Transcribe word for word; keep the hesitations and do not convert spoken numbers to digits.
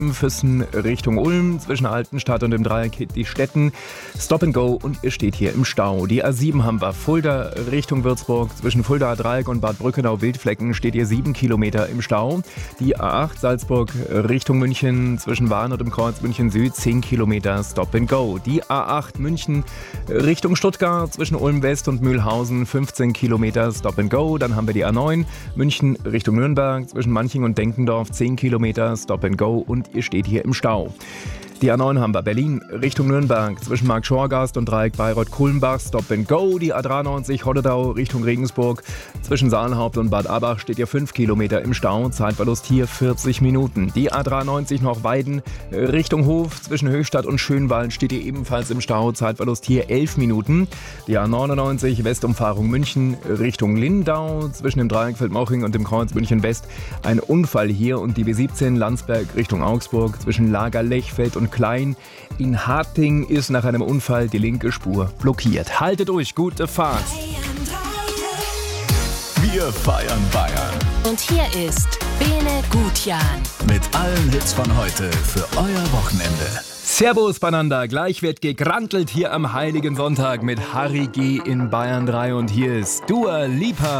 Füssen Richtung Ulm, zwischen Altenstadt und dem Dreieck die Städten. Stop and Go und ihr steht hier im Stau. Die A sieben haben wir. Fulda Richtung Würzburg, zwischen Fulda Dreieck und Bad Brückenau-Wildflecken steht ihr sieben Kilometer im Stau. Die A acht Salzburg Richtung München, zwischen Wahn und dem Kreuz München Süd zehn Kilometer Stop and Go. Die A acht München Richtung Stuttgart, zwischen Ulm West und Mühlhausen fünfzehn Kilometer Stop and Go. Dann haben wir die A neun München Richtung Nürnberg, zwischen Manching und Denkendorf zehn Kilometer Stop and Go und ihr steht hier im Stau. Die A neun haben wir. Berlin Richtung Nürnberg, zwischen Markt-Schorgast und Dreieck Bayreuth-Kulmbach, Stop and Go. Die A dreiundneunzig Hoddedau Richtung Regensburg, zwischen Saarhaupt und Bad Abach steht ihr fünf Kilometer im Stau, Zeitverlust hier vierzig Minuten. Die A dreiundneunzig noch Weiden Richtung Hof, zwischen Höchstadt und Schönwalden steht ihr ebenfalls im Stau, Zeitverlust hier elf Minuten. Die A neunundneunzig Westumfahrung München Richtung Lindau, zwischen dem Dreieck Feldmoching und dem Kreuz München West ein Unfall hier und die B siebzehn Landsberg Richtung Augsburg, zwischen Lager Lechfeld und Klein in Harting ist nach einem Unfall die linke Spur blockiert. Haltet durch, gute Fahrt. Wir feiern Bayern. Und hier ist Bene Gutjan. Mit allen Hits von heute für euer Wochenende. Servus beieinander, gleich wird gegrantelt hier am Heiligen Sonntag mit Harry G. in Bayern drei und hier ist Dua Lipa.